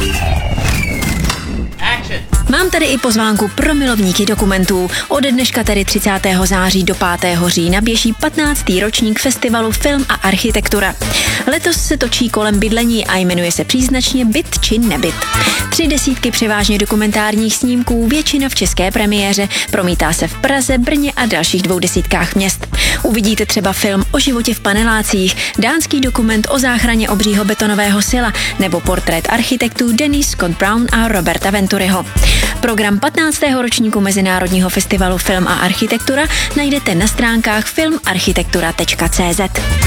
Mám tady i pozvánku pro milovníky dokumentů. Ode dneška tedy 30. září do 5. října běží 15. ročník festivalu Film a architektura. Letos se točí kolem bydlení a jmenuje se příznačně Byt či nebyt. 30 převážně dokumentárních snímků, většina v české premiéře, promítá se v Praze, Brně a dalších 20 měst. Uvidíte třeba film o životě v panelácích, dánský dokument o záchraně obřího betonového sila nebo portrét architektů Denise Scott Brown a Roberta Venturiho. Program 15. ročníku Mezinárodního festivalu Film a architektura najdete na stránkách filmarchitektura.cz.